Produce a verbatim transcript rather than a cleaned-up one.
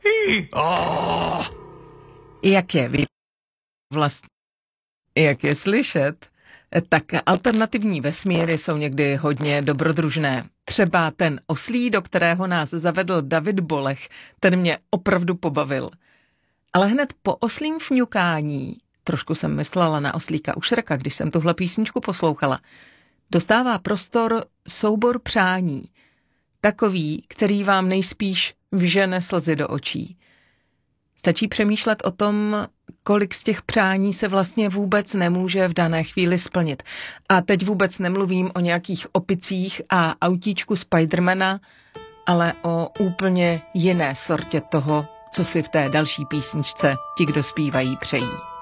Jak je vlastně, jak je slyšet, tak alternativní vesmíry jsou někdy hodně dobrodružné. Třeba ten oslí, do kterého nás zavedl David Bolech, ten mě opravdu pobavil. Ale hned po oslím fňukání, trošku jsem myslela na oslíka u Šreka, když jsem tuhle písničku poslouchala, dostává prostor soubor přání. Takový, který vám nejspíš vžene slzy do očí. Stačí přemýšlet o tom, kolik z těch přání se vlastně vůbec nemůže v dané chvíli splnit. A teď vůbec nemluvím o nějakých opicích a autíčku Spidermana, ale o úplně jiné sortě toho, co si v té další písničce ti, kdo zpívají, přejí.